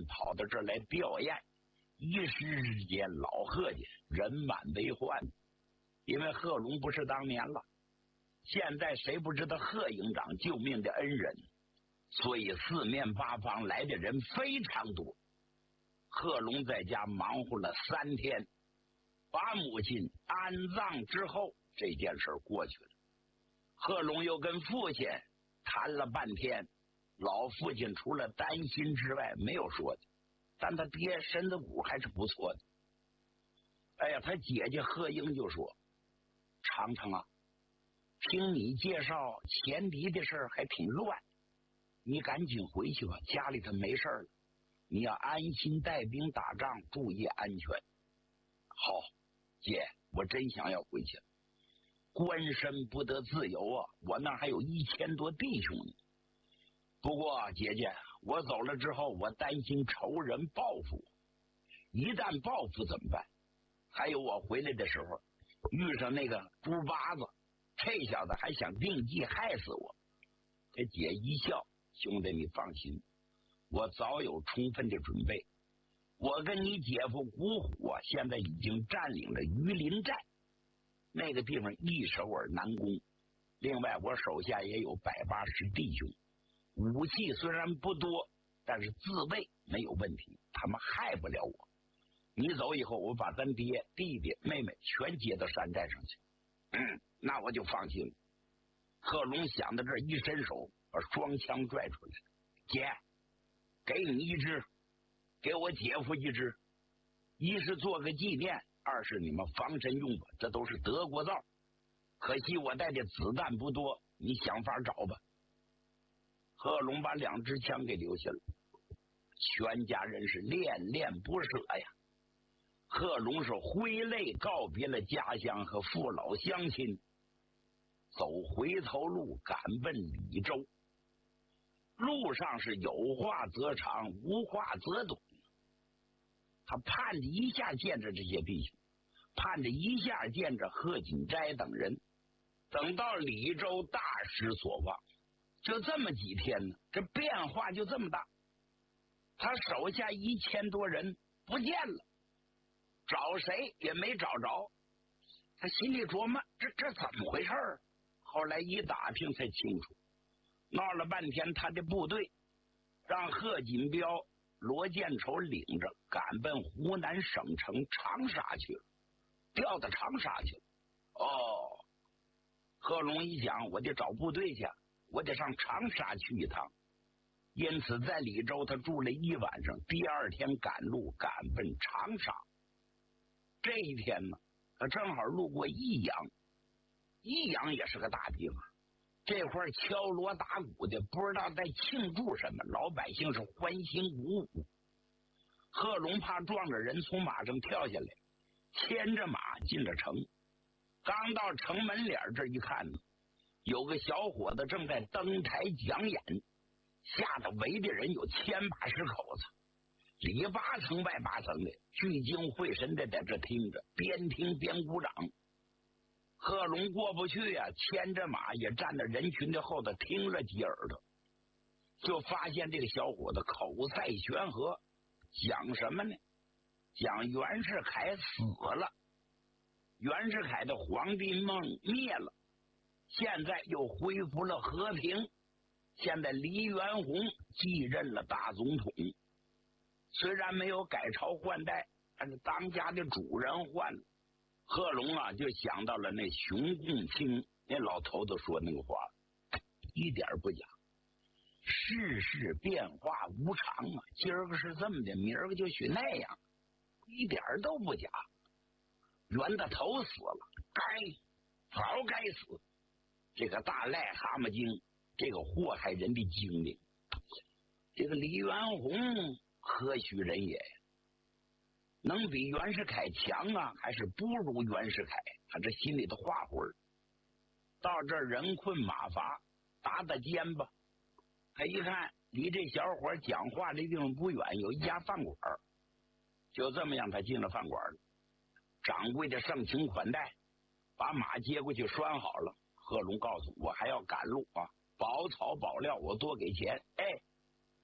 跑到这儿来吊唁，一时之间老贺家人满为患。因为贺龙不是当年了，现在谁不知道贺营长救命的恩人，所以四面八方来的人非常多。贺龙在家忙活了3天，把母亲安葬之后，这件事过去了。贺龙又跟父亲谈了半天，老父亲除了担心之外没有说的，但他爹身子骨还是不错的。哎呀，他姐姐贺英就说：“长城啊，听你介绍前敌的事儿还挺乱，你赶紧回去吧，家里头没事了，你要安心带兵打仗，注意安全。”好，姐，我真想要回去了。官身不得自由啊，我那还有1000多弟兄呢。不过姐姐，我走了之后，我担心仇人报复我，一旦报复怎么办？还有我回来的时候遇上那个猪八子，这小子还想定计害死我。这姐一笑：“兄弟，你放心，我早有充分的准备。我跟你姐夫古虎啊，现在已经占领了榆林寨，那个地方易守而难攻。另外，我手下也有180弟兄，武器虽然不多，但是自卫没有问题，他们害不了我。你走以后，我把咱爹、弟弟、妹妹全接到山寨上去。那我就放心了。”贺龙想到这儿，一伸手把双枪拽出来：“姐，给你1支，给我姐夫1支，一是做个纪念，二是你们防身用吧，这都是德国造。可惜我带的子弹不多，你想法找吧。”贺龙把2支枪给留下了，全家人是恋恋不舍呀。贺龙是挥泪告别了家乡和父老乡亲，走回头路赶奔李州。路上是有话则长，无话则短。他盼着一下见着这些弟兄，盼着一下见着贺锦斋等人。等到李州，大失所望。就这么几天呢，这变化就这么大。他手下1000多人不见了，找谁也没找着。他心里琢磨，这怎么回事？后来一打听才清楚，闹了半天，他的部队让贺锦彪、罗建筹领着赶奔湖南省城长沙去了，调到长沙去了。哦，贺龙一想，我得找部队去，我得上长沙去一趟。因此在李州他住了1晚上，第2天赶路赶奔长沙。这一天呢，他正好路过益阳。益阳也是个大地方，这块敲锣打鼓的，不知道在庆祝什么，老百姓是欢欣鼓舞。贺龙怕撞着人，从马上跳下来，牵着马进了城。刚到城门脸这一看呢，有个小伙子正在登台讲演，吓得围的人有1080口子，里8层外8层的，聚精会神的在这听着，边听边鼓掌。贺龙过不去呀，牵着马也站在人群的后头听了几耳朵，就发现这个小伙子口赛悬河，讲什么呢？讲袁世凯死了，袁世凯的皇帝梦灭了，现在又恢复了和平，现在黎元洪继任了大总统，虽然没有改朝换代，但是当家的主人换了。贺龙啊，就想到了那熊共清那老头子说那个话，一点不假。世事变化无常啊，今儿个是这么的，明儿个就许那样，一点都不假。袁大头死了，早该死。这个大癞蛤蟆精，这个祸害人的精灵。这个李元洪何许人也？能比袁世凯强啊，还是不如袁世凯？他这心里的话魂儿。到这儿人困马乏，打肩吧。他一看离这小伙讲话的地方不远，有一家饭馆，就这么样他进了饭馆了。掌柜的盛情款待，把马接过去拴好了。贺龙告诉我还要赶路啊，保草保料我多给钱。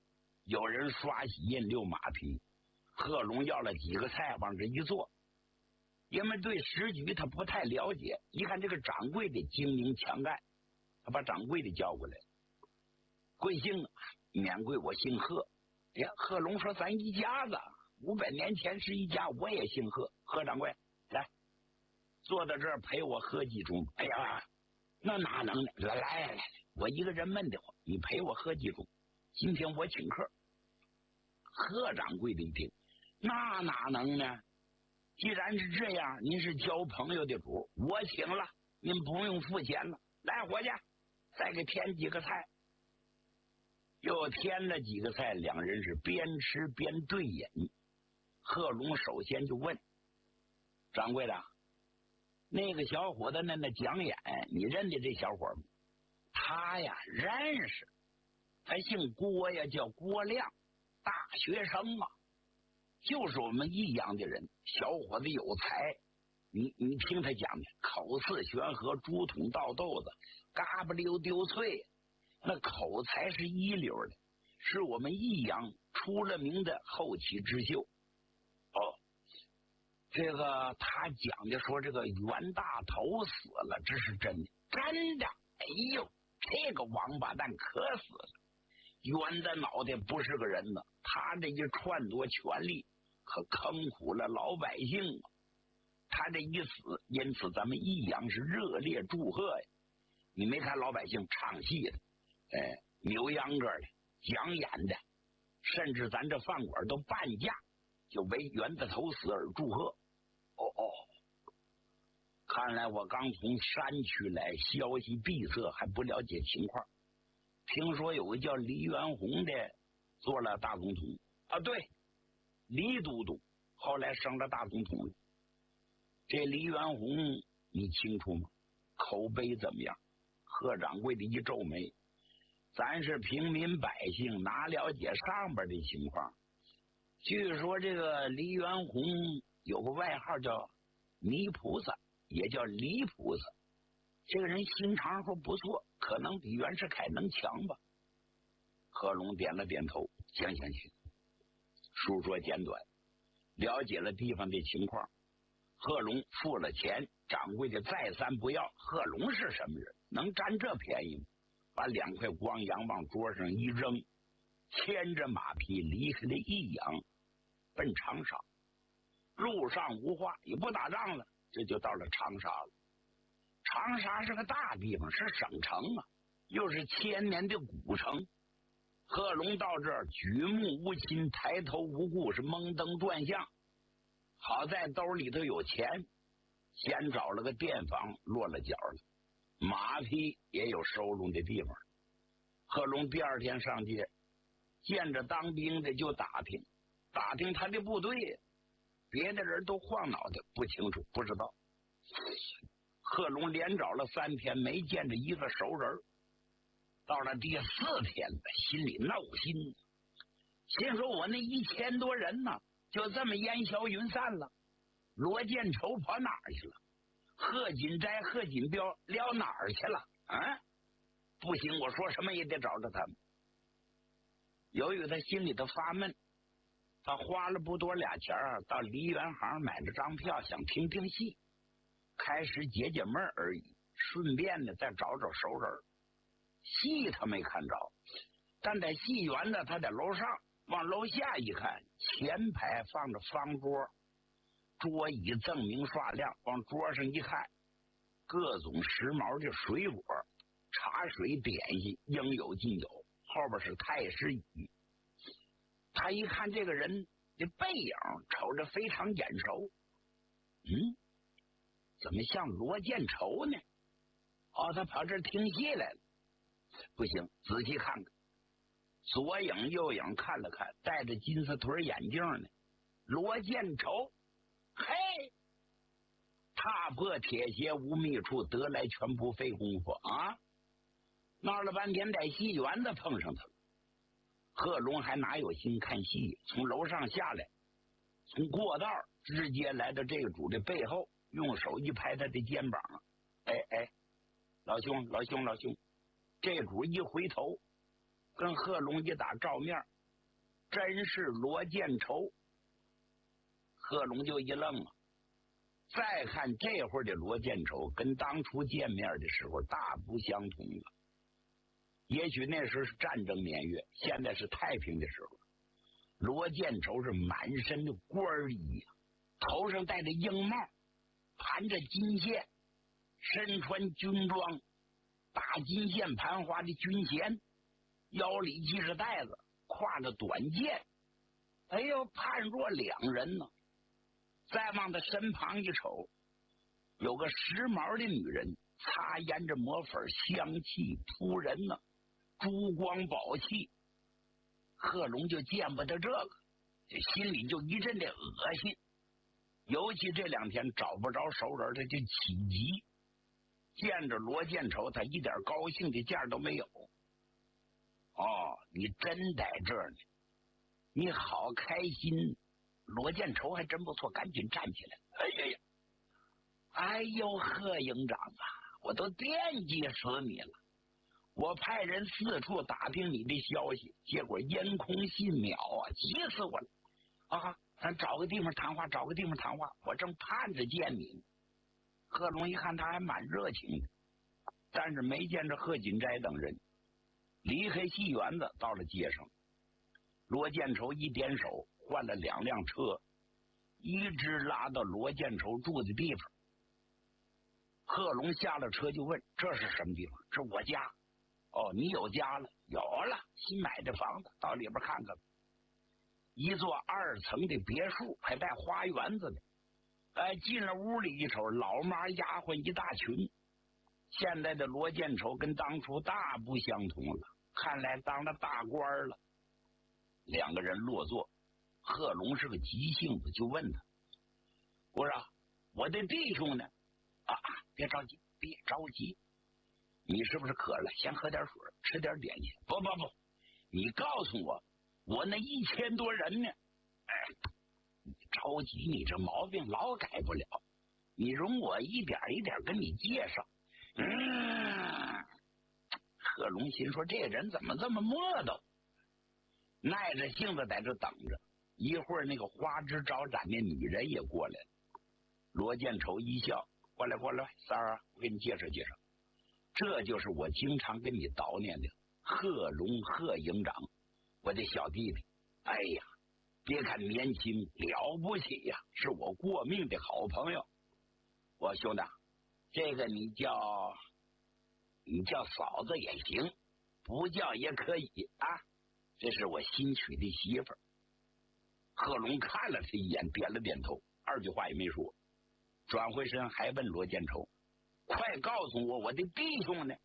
有人刷洗印溜马匹。贺龙要了几个菜往这一坐，因为对时局他不太了解，一看这个掌柜的精明强干，他把掌柜的叫过来。贵姓啊？免贵，我姓贺。哎呀，贺龙说咱一家子500年前是一家，我也姓贺。贺掌柜，来坐到这儿陪我喝几盅。哎呀，那哪能呢？来，我一个人闷得慌，你陪我喝几盅。今天我请客。贺掌柜的一听，那哪能呢？既然是这样，您是交朋友的主，我请了，您不用付钱了。来，伙计，再给添几个菜。又添了几个菜，两人是边吃边对饮。贺龙首先就问掌柜的，那个小伙子那讲演，你认得这小伙吗？他呀认识，他姓郭呀，叫郭亮，大学生啊，就是我们益阳的人。小伙子有才，你听他讲的，口似悬河，竹筒倒豆子，嘎巴溜丢脆，那口才是一流的，是我们益阳出了名的后起之秀。这个他讲的说这个袁大头死了，这是真的，真的。哎呦，这个王八蛋可死了，袁的脑袋不是个人呢，他这一篡夺权力可坑苦了老百姓啊。他这一死，因此咱们益阳是热烈祝贺呀。你没看老百姓唱戏的，扭秧歌的，讲演的，甚至咱这饭馆都半价，就为袁大头死而祝贺。看来我刚从山区来，消息闭塞，还不了解情况。听说有个叫黎元洪的做了大总统啊，对，黎都督后来升了大总统了。这黎元洪你清楚吗？口碑怎么样？贺掌柜的一皱眉，咱是平民百姓，哪了解上边的情况？据说这个黎元洪有个外号叫泥菩萨，也叫黎菩萨。这个人心肠说不错，可能比袁世凯能强吧。贺龙点了点头，行，述说简短，了解了地方的情况。贺龙付了钱，掌柜的再三不要。贺龙是什么人，能占这便宜吗？把2块光洋往桌上一扔，牵着马匹离开了益阳，奔长沙。路上无话，也不打仗了，这就到了长沙了。长沙是个大地方，是省城啊，又是1000年的古城。贺龙到这儿举目无亲，抬头无顾，是蒙登转向。好在兜里头有钱，先找了个店房落了脚了，马匹也有收拢的地方。贺龙第2天上街，见着当兵的就打听他的部队，别的人都晃脑袋，不清楚不知道。贺龙连找了3天，没见着一个熟人。到了第4天了，心里闹心，心说我那1000多人呢，就这么烟消云散了。罗建筹跑哪儿去了？贺锦斋、贺锦彪撩哪儿去了？啊，不行，我说什么也得找着他们。由于他心里头发闷，他花了不多俩钱到梨园行买了张票，想听听戏，开始解解闷而已，顺便呢再找找熟人。戏他没看着，但在戏园呢，他在楼上往楼下一看，前排放着方桌，桌椅锃明刷亮，往桌上一看，各种时髦的水果、茶水、点心应有尽有，后边是太师椅。他一看这个人的背影，瞅着非常眼熟，怎么像罗建筹呢？他跑这儿听戏来了。不行，仔细看看，左影右影看了看，戴着金丝腿眼镜呢，罗建筹。嘿，踏破铁鞋无觅处，得来全不费功夫啊！闹了半天，在戏园子碰上他了。贺龙还哪有心看戏，从楼上下来，从过道直接来到这个主的背后，用手一拍他的肩膀。老兄，这主一回头，跟贺龙一打照面， 真是罗建筹。贺龙就一愣啊，再看这会儿的罗建筹，跟当初见面的时候大不相同了。也许那时候是战争年月，现在是太平的时候。罗建筹是满身的官衣啊，头上戴着鹰帽，盘着金线，身穿军装，大金线盘花的军衔，腰里系着带子，挎着短剑。哎呦，判若两人呢。再往他身旁一瞅，有个时髦的女人，擦胭着抹粉，香气扑人呢，珠光宝气。贺龙就见不得这个，这心里就一阵的恶心。尤其这2天找不着熟人，他就起急。见着罗建筹，他一点高兴的劲儿都没有。哦，你真在这儿呢，你好开心。罗建筹还真不错，赶紧站起来。哎呀呀，哎呦，贺营长啊，我都惦记死你了。我派人四处打听你的消息，结果烟空信渺啊，急死我了。啊，咱找个地方谈话，找个地方谈话，我正盼着见你呢。贺龙一看他还蛮热情的，但是没见着贺锦斋等人。离开戏园子，到了街上，罗建筹一点手，换了2辆车，一直拉到罗建筹住的地方。贺龙下了车就问：“这是什么地方？”“是我家。”“哦，你有家了？”“有了，新买的房子，到里边看看。”一座2层的别墅，还带花园子的。进了屋里一瞅，老妈丫鬟一大群。现在的罗建筹跟当初大不相同了，看来当了大官了。2个人落座，贺龙是个急性子，就问他：“我说我的弟兄呢？”“别着急，别着急，你是不是渴了？先喝点水，吃点点心。”“不，你告诉我，我那1000多人呢？”“你着急，你这毛病老改不了，你容我一点一点跟你介绍。”贺龙心说，这人怎么这么磨叨，耐着性子在这等着。一会儿那个花枝招展的女人也过来了。罗建筹一笑：“过来，三儿，我给你介绍介绍，这就是我经常跟你叨念的贺龙，贺营长，我的小弟弟。哎呀，别看年轻了不起呀，是我过命的好朋友。我兄弟，这个你叫嫂子也行，不叫也可以啊。这是我新娶的媳妇儿。”贺龙看了他一眼，点了点头，2句话也没说，转回身还问罗建筹：“快告诉我的弟兄呢？”“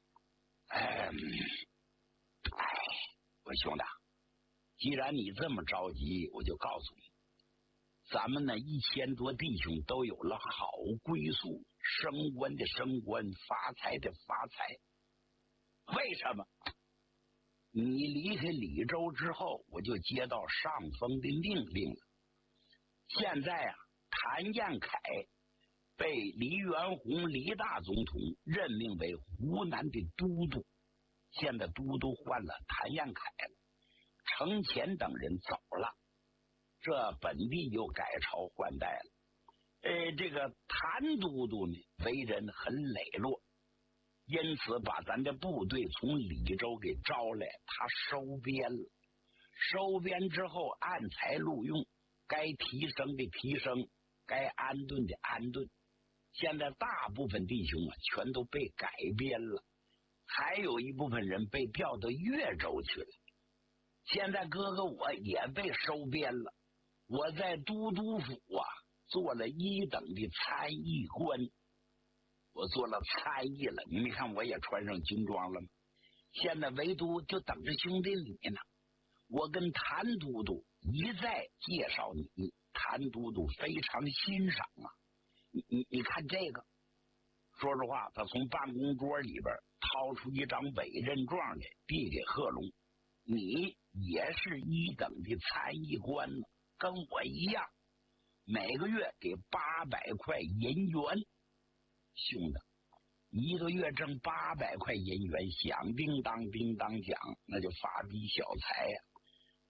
我兄弟，既然你这么着急，我就告诉你，咱们那1000多弟兄都有了好归宿，升官的升官，发财的发财。为什么？你离开李州之后，我就接到上峰的命令了。现在啊，谭彦恺被黎元洪黎大总统任命为湖南的都督，现在都督换了，谭彦恺了，程潜等人走了，这本地又改朝换代了。这个谭都督呢，为人很磊落，因此把咱的部队从李州给招来，他收编了。收编之后按才录用，该提升的提升，该安顿的安顿。现在大部分弟兄啊，全都被改编了，还有一部分人被调到越州去了。现在哥哥我也被收编了，我在都督府啊做了1等的参议官。我做了参议了，你看我也穿上军装了吗？现在唯独就等着兄弟你呢。我跟谭都督一再介绍你，谭都督非常欣赏啊。你看这个。说实话，他从办公桌里边掏出一张委任状来，递给贺龙：“你也是1等的参议官呢，跟我一样，每个月给800块银元。兄弟，1个月挣800块银元，响叮当叮当响，那就发笔小财呀。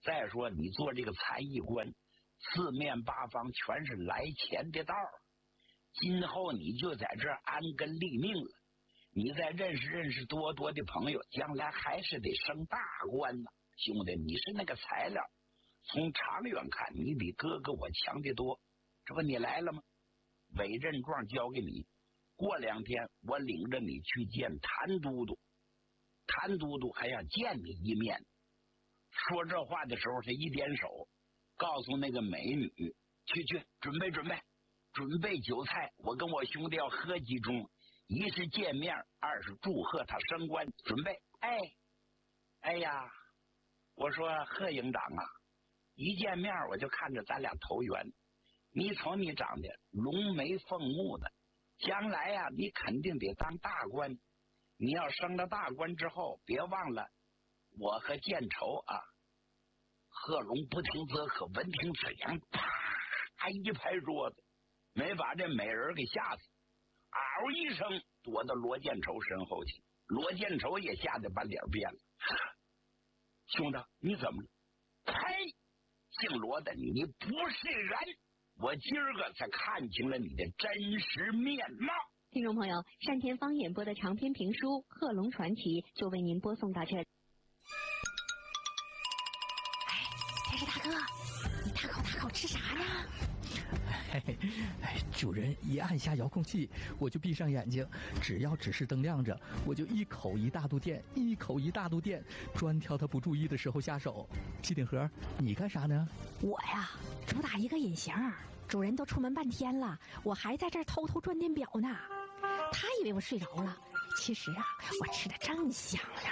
再说你做这个参议官，四面八方全是来钱的道儿，今后你就在这儿安根立命了。你再认识多的朋友，将来还是得升大官呢。兄弟，你是那个材料，从长远看，你比哥哥我强得多。这不你来了吗？委任状交给你，过2天我领着你去见谭都督，谭都督还想见你一面。说这话的时候，他一点手，告诉那个美女去准备酒菜，我跟我兄弟要喝几盅，一是见面，二是祝贺他升官。准备。哎呀，我说贺营长啊，一见面我就看着咱俩投缘。你瞅你长得龙眉凤目的，将来呀，你肯定得当大官。你要升了大官之后，别忘了我和建仇啊。贺龙不听则可，闻听此言，啪一拍桌子，没把这美人给吓死，嗷一声躲到罗建仇身后去。罗建仇也吓得把脸变了。兄弟，你怎么了？呸！姓罗的，你不是人！我今儿个才看清了你的真实面貌。 听众朋友，单田芳演播的长篇评书《贺龙传奇》就为您播送到这里。 电视大哥，你大口吃啥呢？ 主人一按下遥控器，我就闭上眼睛，只要指示灯亮着，我就一口一大肚电，专挑他不注意的时候下手。机顶盒，你干啥呢？ 我呀，主打一个隐形，主人都出门半天了，我还在这儿偷转电表呢。他以为我睡着了，其实啊，我吃的正香呢。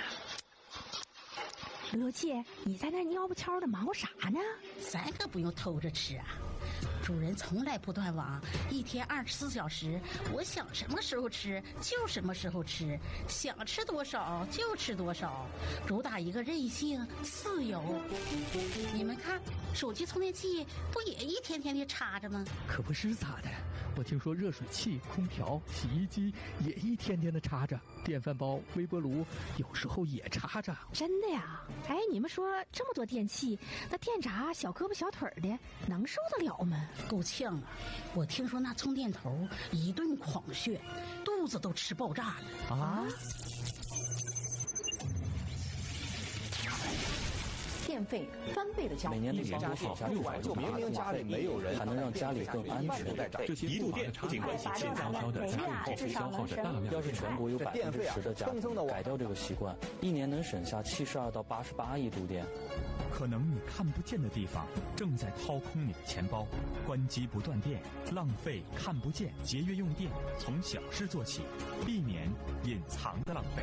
刘姐，你在那蔫不悄的忙活啥呢？ 咱可不用偷着吃啊，主人从来不断网，1天24小时，我想什么时候吃就什么时候吃，想吃多少就吃多少，主打一个任性自由。你们看，手机充电器不也一天天的插着吗？ 可不是咋的，我听说热水器、空调、洗衣机也一天天的插着，电饭煲、微波炉有时候也插着。 真的呀？哎，你们说这么多电器，那电闸小胳膊小腿的能受得了吗？ 够呛啊！我听说那充电头一顿狂炫，肚子都吃爆炸了啊！ 电费翻倍的交， 每年的年多好6万就明明家里没有人，还能让家里更安全。 这些一度电不仅关系静悄悄的家里后费消耗着大量。 要是全国有10%的家庭改掉这个习惯，1年能省下72到88亿度电。 可能你看不见的地方正在掏空你的钱包，关机不断电，浪费看不见，节约用电，从小事做起，避免隐藏的浪费。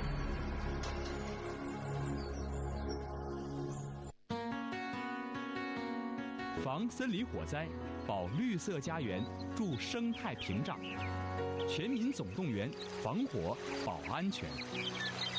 防森林火灾，保绿色家园，助生态屏障，全民总动员，防火保安全。